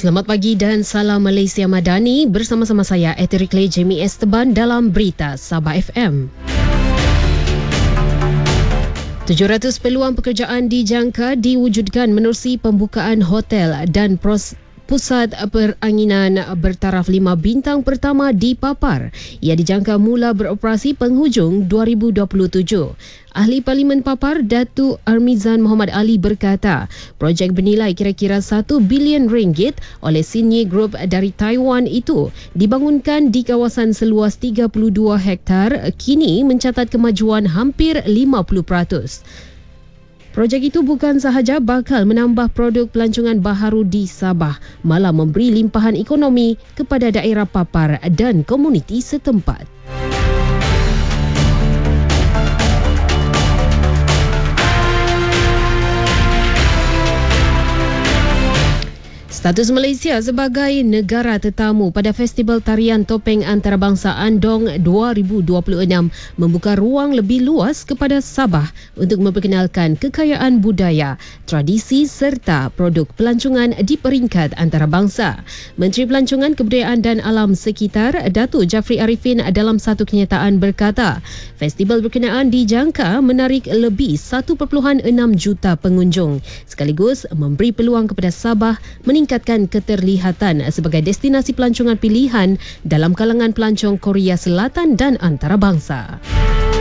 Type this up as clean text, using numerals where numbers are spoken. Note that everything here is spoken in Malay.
Selamat pagi dan salam Malaysia Madani. Bersama-sama saya Eterik Le Jamie Esteban dalam Berita Sabah FM. 700 peluang pekerjaan dijangka diwujudkan menerusi pembukaan hotel dan pusat peranginan bertaraf 5 bintang pertama di Papar. Ia dijangka mula beroperasi penghujung 2027. Ahli Parlimen Papar, Datuk Armizan Muhammad Ali berkata, projek bernilai kira-kira 1 bilion ringgit oleh Xinyi Group dari Taiwan itu dibangunkan di kawasan seluas 32 hektar, kini mencatat kemajuan hampir 50%. Projek itu bukan sahaja bakal menambah produk pelancongan baharu di Sabah, malah memberi limpahan ekonomi kepada daerah Papar dan komuniti setempat. Status Malaysia sebagai negara tetamu pada Festival Tarian Topeng Antarabangsa Andong 2026 membuka ruang lebih luas kepada Sabah untuk memperkenalkan kekayaan budaya, tradisi serta produk pelancongan di peringkat antarabangsa. Menteri Pelancongan, Kebudayaan dan Alam Sekitar, Datuk Jafri Arifin dalam satu kenyataan berkata, festival berkenaan dijangka menarik lebih 1.6 juta pengunjung sekaligus memberi peluang kepada Sabah meningkatkan keterlihatan sebagai destinasi pelancongan pilihan dalam kalangan pelancong Korea Selatan dan antarabangsa.